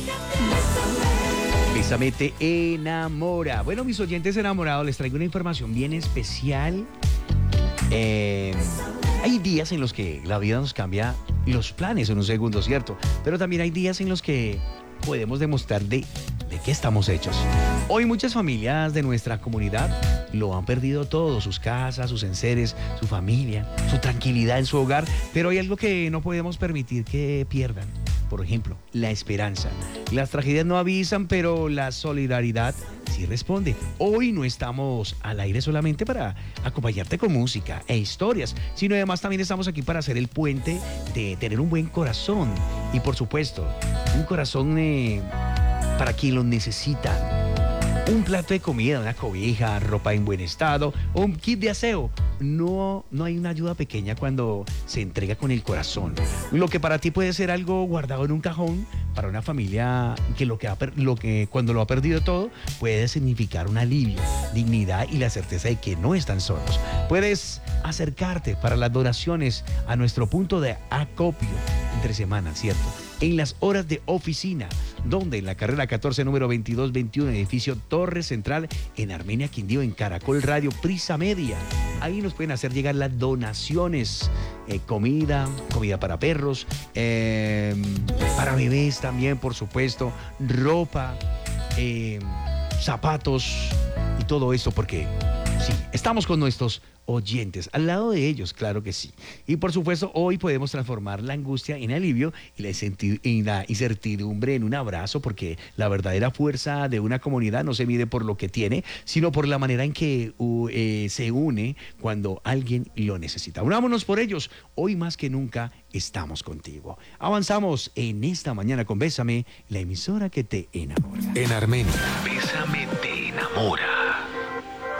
Bésame te enamora. Bueno, mis oyentes enamorados, les traigo una información bien especial. Hay días en los que la vida nos cambia los planes en un segundo, ¿cierto? Pero también hay días en los que podemos demostrar de qué estamos hechos. Hoy muchas familias de nuestra comunidad lo han perdido todo, sus casas, sus enseres, su familia, su tranquilidad en su hogar, pero hay algo que no podemos permitir que pierdan. Por ejemplo, la esperanza. Las tragedias no avisan, pero la solidaridad sí responde. Hoy no estamos al aire solamente para acompañarte con música e historias, sino además también estamos aquí para hacer el puente de tener un buen corazón. Y por supuesto, un corazón para quien lo necesita. Un plato de comida, una cobija, ropa en buen estado o un kit de aseo. No hay una ayuda pequeña cuando se entrega con el corazón. Lo que para ti puede ser algo guardado en un cajón, para una familia que cuando lo ha perdido todo puede significar un alivio, dignidad y la certeza de que no están solos. Puedes acercarte para las donaciones a nuestro punto de acopio entre semanas, ¿cierto? En las horas de oficina, donde en la carrera 14, número 2221, edificio Torre Central, en Armenia, Quindío, en Caracol Radio, Prisa Media. Ahí nos pueden hacer llegar las donaciones, comida para perros, para bebés también, por supuesto, ropa, zapatos y todo esto, porque sí, estamos con nuestros oyentes, al lado de ellos, claro que sí. Y por supuesto, hoy podemos transformar la angustia en alivio y la incertidumbre en un abrazo, porque la verdadera fuerza de una comunidad no se mide por lo que tiene, sino por la manera en que se une cuando alguien lo necesita. Unámonos por ellos. Hoy más que nunca estamos contigo. Avanzamos en esta mañana con Bésame, la emisora que te enamora. En Armenia, Bésame te enamora.